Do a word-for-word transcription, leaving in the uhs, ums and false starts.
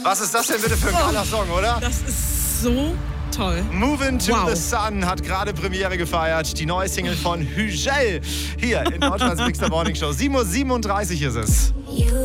Was ist das denn bitte für ein geiler Song, oder? Das ist so toll. Movin' to Wow. the Sun hat gerade Premiere gefeiert. Die neue Single von Hügel hier in Deutschlands Mixer Morning Show. sieben Uhr siebenunddreißig ist es.